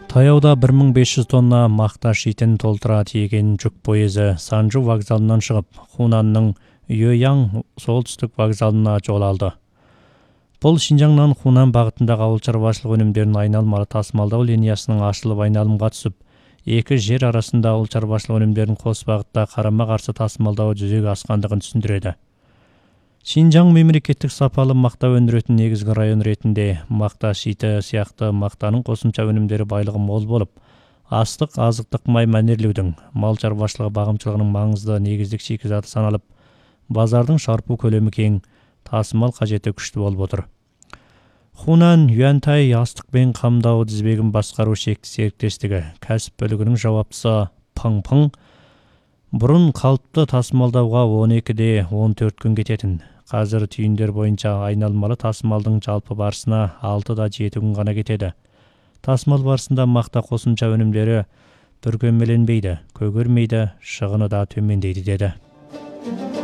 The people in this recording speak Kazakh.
Таяуда 1500 тонна мақта шитін толтыра тиеген жүк пойызы Санжу вокзалынан шығып, Хунанның Юяң солтүстік вокзалына жол алды. Бұл Шинжаңнан Хунан бағытындағы ауыл шаруашылық өнімдерін айналмалы тасымалдау линиясының ашылып айналымға түсіп, екі жер арасында ауыл шаруашылық өнімдерін қос бағытта қарама-қарсы тасымалдау жүзеге асқандығын түсіндіреді. Шинжаң мемлекеттік сапалы мақта өндіретін негізгі район ретінде мақта шиті сияқты мақтаның қосымша өнімдері байлығы мол болып, астық, азықтық май мәнерлеудің, мал шаруашылығы бағымшылығының маңызды негіздік шикізаты саналып, базардың шарпу көлемі кең, тасымал қажеті күшті болып отыр. Хунан Юантай астықпен қамдау тізбегін басқару серіктестігі кәсіп бөлігінің жауаптысы Пың бұрын қалыпты тасымалдауға 12-де 14 күн кететін. Қазір түйіндер бойынша айналмалы тасымалдың жалпы барысына 6-да 7 күн ғана кетеді. Тасымал барысында мақта қосымша өнімдері бүркемеленбейді, көгермейді, шығыны да төмендейді деді.